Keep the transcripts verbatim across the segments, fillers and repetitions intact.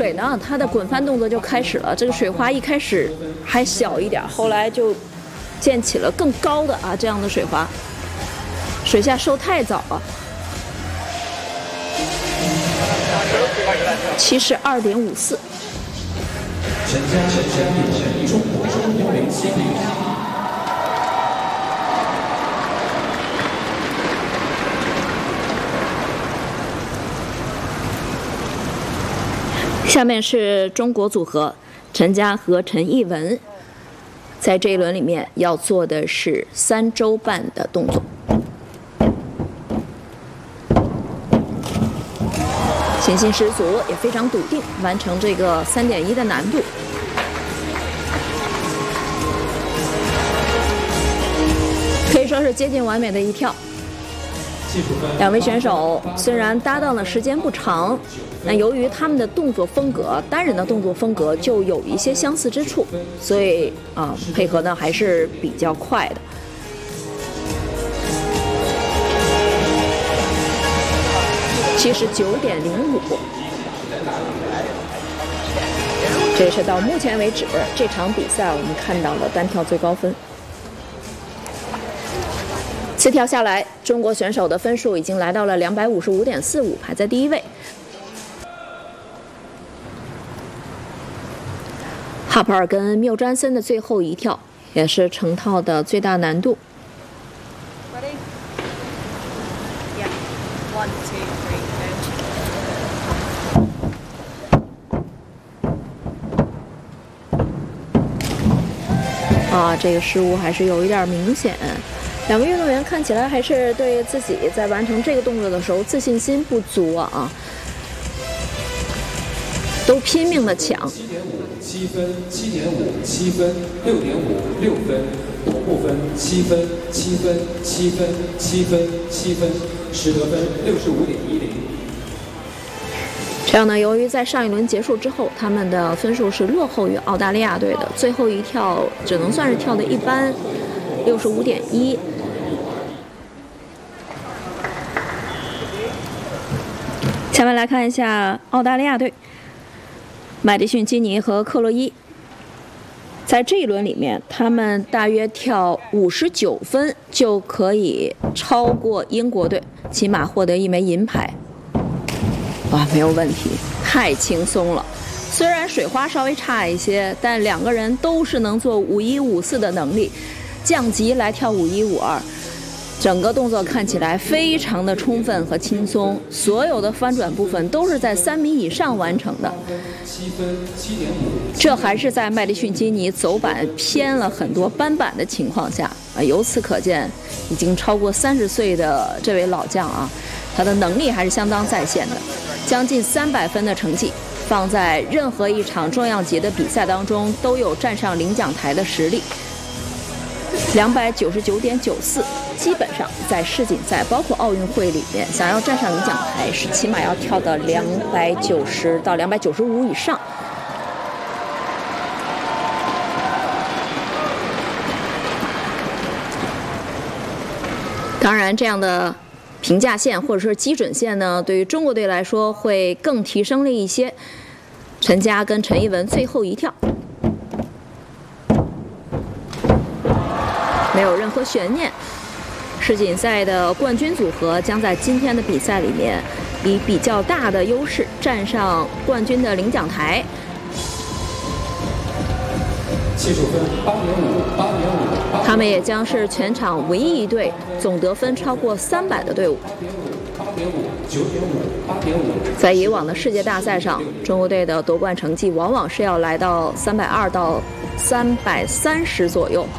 水呢，它的滚翻动作就开始了。这个水花一开始还小一点，后来就溅起了更高的啊这样的水花。水下收太早了，七十二点五四。陈家陈陈中国中国零七零。下面是中国组合陈佳和陈艺文，在这一轮里面要做的是三周半的动作，信心十足，也非常笃定完成这个三点一的难度。可以说是接近完美的一跳。两位选手虽然搭档的时间不长，那由于他们的动作风格，单人的动作风格就有一些相似之处，所以啊、呃，配合呢还是比较快的。七十九点零五，这是到目前为止这场比赛我们看到的单跳最高分。四跳下来，中国选手的分数已经来到了两百五十五点四五，排在第一位。哈珀尔跟缪詹森的最后一跳也是成套的最大难度。 Ready? Yeah. One, two, three, go. 啊，这个失误还是有一点明显。两个运动员看起来还是对自己在完成这个动作的时候自信心不足啊，都拼命的抢。 七点五七分，七点五七分，六点五六分，同步分七分七分七分七分七分，实得分六十五点一零。 这样呢，由于在上一轮结束之后，他们的分数是落后于澳大利亚队的，最后一跳只能算是跳的一般，六十五点一。下面来看一下澳大利亚队，麦迪逊基尼和克洛伊。在这一轮里面，他们大约跳五十九分就可以超过英国队，起码获得一枚银牌。哇，没有问题，太轻松了。虽然水花稍微差一些，但两个人都是能做五一五四的能力，降级来跳五一五二。整个动作看起来非常的充分和轻松，所有的翻转部分都是在三米以上完成的。这还是在麦迪逊基尼走板偏了很多扳板的情况下啊，由此可见，已经超过三十岁的这位老将啊，他的能力还是相当在线的，将近三百分的成绩，放在任何一场重量级的比赛当中都有站上领奖台的实力。两百九十九点九四，基本上在世锦赛包括奥运会里面，想要站上领奖台是起码要跳到两百九十到两百九十五以上。当然，这样的评价线或者说基准线呢，对于中国队来说会更提升了一些。陈佳跟陈艺文最后一跳。没有任何悬念，世锦赛的冠军组合将在今天的比赛里面以比较大的优势站上冠军的领奖台。 技术分八点五，八点五。 他们也将是全场唯一一队总得分超过三百的队伍。 八点五，九点五，八点五。 在以往的世界大赛上，中国队的夺冠成绩往往是要来到三百二到三百三十左右。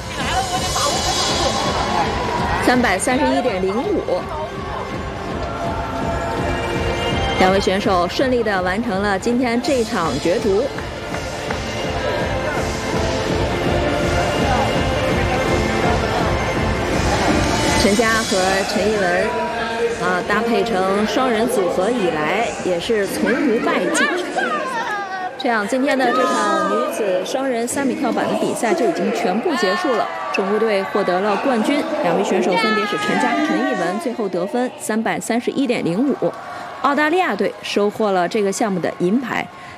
三百三十一点零五，两位选手顺利地完成了今天这场角逐。陈佳和陈艺文啊搭配成双人组合以来，也是从无败绩。这样，今天的这场女子双人三米跳板的比赛就已经全部结束了。中国队获得了冠军，两位选手分别是陈佳、陈艺文，最后得分三百三十一点零五。澳大利亚队收获了这个项目的银牌。